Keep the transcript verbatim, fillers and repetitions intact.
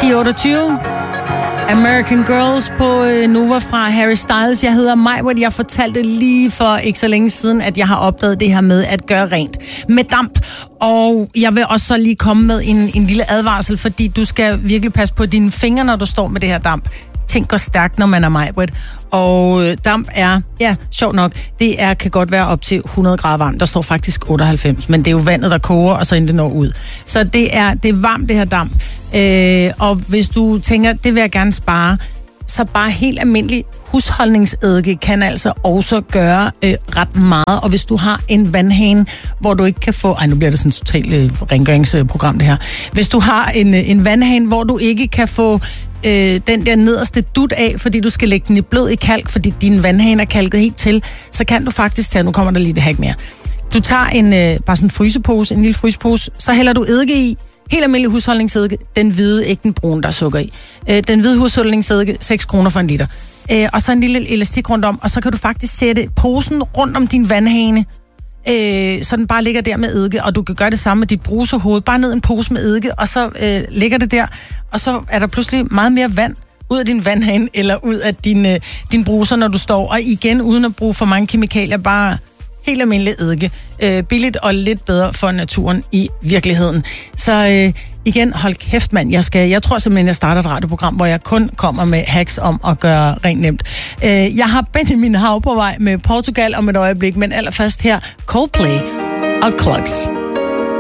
ti otteogtyve. American Girls på Nova fra Harry Styles. Jeg hedder Majbert. Jeg fortalte lige for ikke så længe siden, at jeg har opdaget det her med at gøre rent med damp. Og jeg vil også så lige komme med en, en lille advarsel, fordi du skal virkelig passe på dine fingre, når du står med det her damp. Ting går stærkt, når man er Majbert. Og damp er, ja, sjovt nok, det er, kan godt være op til hundrede grader varmt. Der står faktisk otteoghalvfems, men det er jo vandet, der koger, og så inden det når ud. Så det er, det er varmt, det her damp. Øh, og hvis du tænker, det vil jeg gerne spare, så bare helt almindelig husholdningseddike kan altså også gøre øh, ret meget. Og hvis du har en vandhane, hvor du ikke kan få... Ej, nu bliver det sådan et totalt øh, rengøringsprogram, det her. Hvis du har en, øh, en vandhane, hvor du ikke kan få øh, den der nederste dut af, fordi du skal lægge den i blød i kalk, fordi din vandhane er kalket helt til, så kan du faktisk tage... Nu kommer der lige det hack mere. Du tager en, øh, bare sådan en frysepose, en lille frysepose, så hælder du eddike i. Helt almindelig husholdningseddike, den hvide, ikke den brune, der er sukker i. Øh, den hvide husholdningseddike, seks kroner for en liter. Øh, og så en lille elastik rundt om, og så kan du faktisk sætte posen rundt om din vandhane, øh, så den bare ligger der med eddike, og du kan gøre det samme med dit bruserhoved. Bare ned en pose med eddike, og så øh, ligger det der, og så er der pludselig meget mere vand ud af din vandhane, eller ud af din, øh, din bruser, når du står. Og igen, uden at bruge for mange kemikalier, bare... helt almindelig eddike. Øh, billigt og lidt bedre for naturen i virkeligheden. Så øh, igen, hold kæft mand, jeg, skal, jeg tror simpelthen, jeg starter et radioprogram, hvor jeg kun kommer med hacks om at gøre rent nemt. Øh, jeg har Benjamin Hav på vej med Portugal om et øjeblik, men allerførst her Coldplay og Clogs.